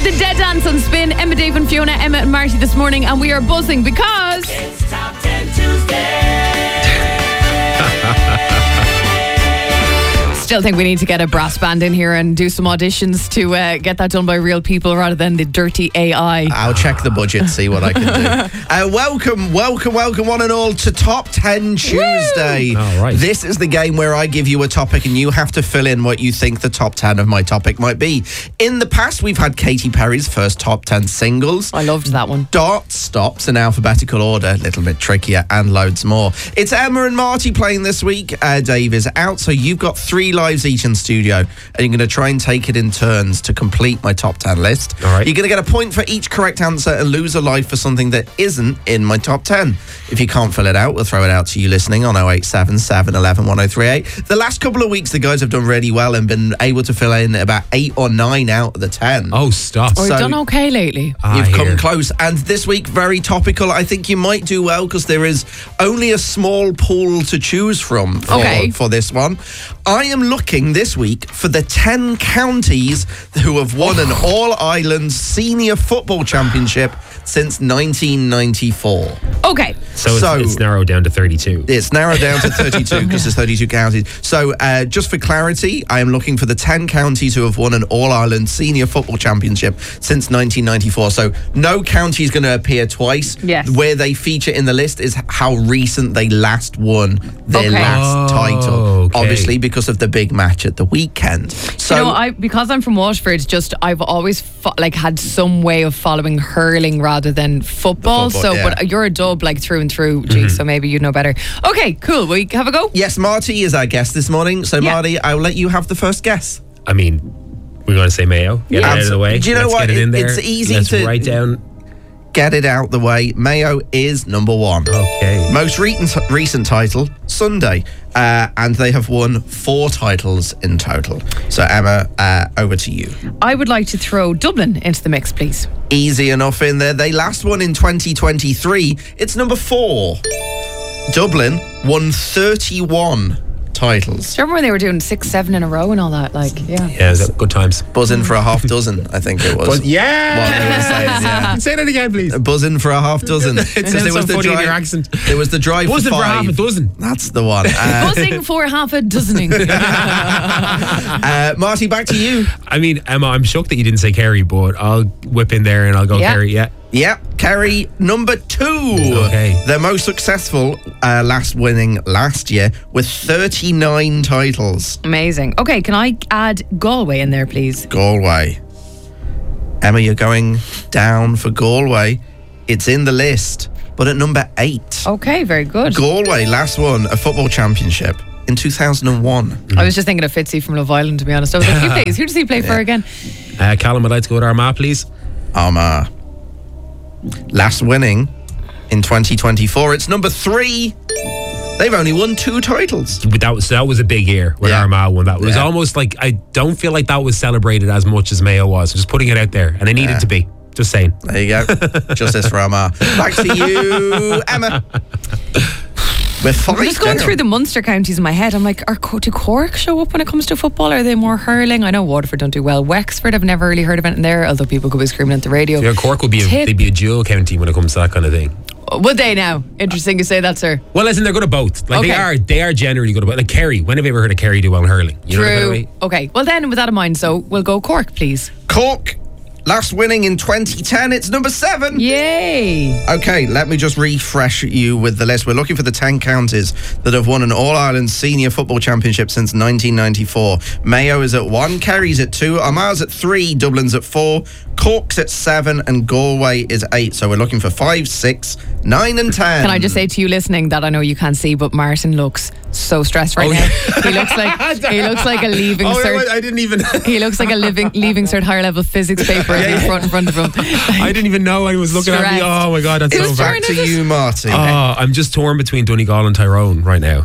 to Dead Dance on Spin. Emma, Dave and Fiona, Emma and Marty this morning, and we are buzzing because It's Top 10 Tuesday. still think we need to get a brass band in here and do some auditions to get that done by real people rather than the dirty AI. I'll check the budget, see what I can do. Welcome one and all to Top 10 Tuesday. All right. This is the game where I give you a topic and you have to fill in what you think the top 10 of my topic might be. In the past, we've had Katy Perry's first top 10 singles. I loved that one. Dart stops in alphabetical order, a little bit trickier, and loads more. It's Emma and Marty playing this week. Dave is out, so you've got 3 lives each in studio, and you're going to try and take it in turns to complete my top 10 list. All right. You're going to get a point for each correct answer and lose a life for something that isn't in my top 10. If you can't fill it out, we'll throw it out to you listening on 0877 11 1038. The last couple of weeks, the guys have done really well and been able to fill in about 8 or 9 out of the 10. Oh, stop. We've So- done okay lately. You've come close. And this week, very topical. I think you might do well because there is only a small pool to choose from for this one. I am looking this week for the 10 counties who have won an All-Ireland Senior Football Championship since 1994. Okay. So it's narrowed down to 32. It's narrowed down to 32 because there's 32 counties. So just for clarity, I am looking for the 10 counties who have won an All-Ireland Senior Football Championship since 1994. So no county is going to appear twice. Yes. Where they feature in the list is how recent they last won their Okay. last title. Okay. Obviously because of the big match at the weekend. So because I'm from Waterford, I've always had some way of following hurling rather than football. football, yeah. But you're a dub through and through, so maybe you'd know better. Okay, cool. We have a go. yes, Marty is our guest this morning. So Yeah. Marty, I'll let you have the first guess. I mean, we're going to say Mayo. Get it out of the way. Do you know Let's what? get it in there. It's easy Let's to- write down. Get it out the way. Mayo is number 1. Okay. Most recent title, Sunday. And they have won 4 titles in total. So, Emma, over to you. I would like to throw Dublin into the mix, please. Easy enough in there. They last won in 2023. It's number 4. Dublin won 31 titles. Do you remember when they were doing 6, 7 in a row and all that? Yeah, it was good times. Buzzing for a half dozen, I think it was. What they were saying, yeah. Say that again, please. Buzzing for a half dozen. It sounds so funny in your accent. There was the drive Buzzing for for 5. half a dozen. That's the one. Buzzing for half a dozening. Marty, back to you. I mean, Emma, I'm shocked that you didn't say Kerry, but I'll whip in there and I'll go Yeah. Kerry, yeah. Yep, Kerry, number 2. Okay. Their most successful, winning last year with 39 titles. Amazing. Okay, can I add Galway in there, please? Galway. Emma, you're going down for Galway. It's in the list, but at number 8. Okay, very good. Galway last won a football championship in 2001. I was just thinking of Fitzy from Love Island, to be honest. I was like, who does he play for again? Callum, I'd like to go with Armagh, please. Armagh. Last winning in 2024. It's number 3. They've only won 2 titles. But that was a big year when Yeah. Armagh won that. It was Yeah. almost like, I don't feel like that was celebrated as much as Mayo was. Just putting it out there. And it needed to be. Just saying. There you go. Justice for Armagh. Back to you, Emma. We're 5 I'm just going down. through the Munster counties in my head. I'm like, do Cork show up when it comes to football? Are they more hurling? I know Waterford don't do well. Wexford, I've never really heard of anything there, although people could be screaming at the radio. Yeah, Cork would be they'd be a dual county when it comes to that kind of thing. Would they now? Interesting you say that, sir. Well, listen, they're good at both. Like Okay. they are generally good at both. Like Kerry, when have you ever heard of Kerry do well in hurling? You know that kind of True. way? Okay. Well then, with that in mind, so we'll go Cork, please. Cork, last winning in 2010. It's number 7. Yay. Okay, let me just refresh you with the list. We're looking for the 10 counties that have won an All-Ireland Senior Football Championship since 1994. Mayo is at 1, Kerry's at 2, Armagh's at 3, Dublin's at 4, Cork's at 7, and Galway is 8. So we're looking for 5, 6, 9 and 10. Can I just say to you listening that I know you can't see, but Martin looks so stressed right now. He looks like a leaving cert. I didn't even. He looks like a leaving cert higher level physics paper in front of him. I didn't even know I was looking at me. Stressed. Oh my God, that's It so was bad. Back to you, Marty. Oh, I'm just torn between Donegal and Tyrone right now.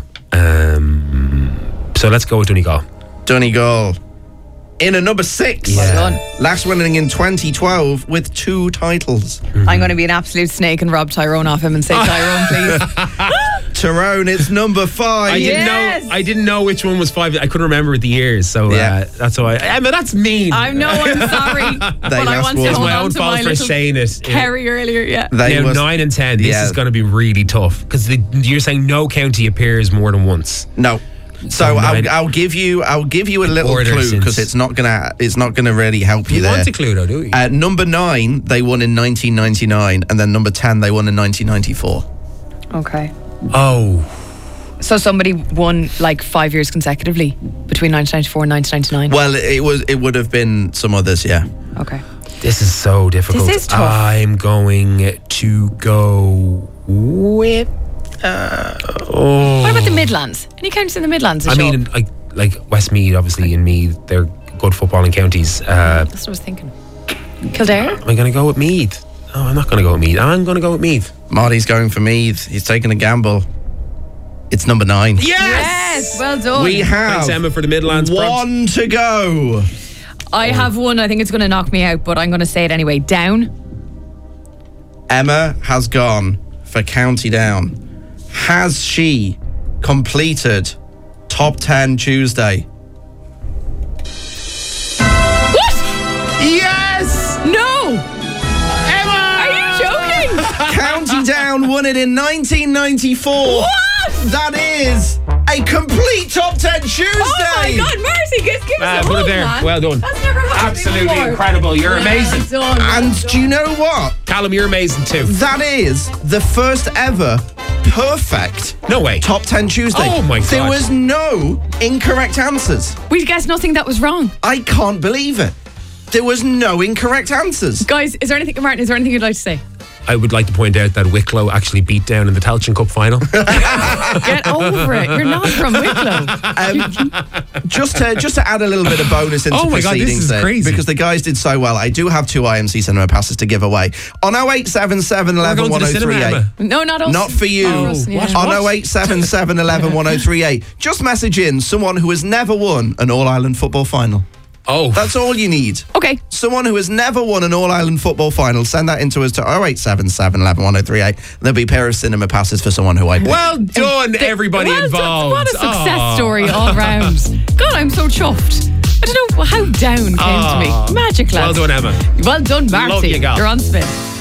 So let's go with Donegal. Donegal. In at number 6. Yeah. Well done. Last winning in 2012 with 2 titles. I'm going to be an absolute snake and rob Tyrone off him and say Tyrone, please. Tyrone, it's number 5. I didn't know which one was 5. I couldn't remember the years, so that's why. Emma, that's mean. I'm sorry. But I want to It's hold my on own to fault my for little saying it. Kerry earlier, yeah. Now, 9 and 10. This is going to be really tough because you're saying no county appears more than once. No. So I'll give you a little clue because it's not gonna really help you there. You want a clue though, do you? Number 9 they won in 1999, and then number 10 they won in 1994. Okay. Oh. So somebody won like 5 years consecutively between 1994 and 1999. Well, it would have been some others, yeah. Okay. This is so difficult. This is tough. I'm going to go with. What about the Midlands? Any counties in the Midlands? I mean, like Westmeath, obviously, and Meath, they're good footballing counties. That's what I was thinking. Kildare? Am I going to go with Meath? No, I'm not going to go with Meath. I'm going to go with Meath. Marty's going for Meath. He's taking a gamble. It's number 9. Yes! Well done. We have Thanks, Emma, for the Midlands. 1 to go. I have one. I think it's going to knock me out, but I'm going to say it anyway. Down. Emma has gone for County Down. Has she completed Top 10 Tuesday? What? Yes! No! Emma! Are you joking? County Down won it in 1994. What? That is a complete Top 10 Tuesday. Oh my God, Marcy, give us a Put it hug, there. man. Well done. That's never happened Absolutely before. incredible. You're amazing. Well done, And do you know what? Callum, you're amazing too. That is the first ever perfect No way. Top 10 Tuesday. Oh my God. There was no incorrect answers. We guessed nothing that was wrong. I can't believe it. There was no incorrect answers. Guys, Martin, is there anything you'd like to say? I would like to point out that Wicklow actually beat down in the Tailteann Cup final. Get over it. You're not from Wicklow. Just to add a little bit of bonus into Oh my God, this proceedings is there, crazy. because the guys did so well. I do have 2 IMC cinema passes to give away. On 0877 11 We're going to the cinema, 1038. Emma. No, not us. Not for you. Not us, yeah. On 0877 11 1038. Just message in someone who has never won an All-Ireland football final. Oh. That's all you need. Okay. Someone who has never won an All-Ireland football final, send that into us to 0877 11 1038. There'll be a pair of cinema passes for someone who I picked. Well done, everybody Well done. involved. What a success Aw. story all round. God, I'm so chuffed. I don't know how down came to me. Magic, lads. Well done, Emma. Well done, Marty. Love you, gal. You're on spin.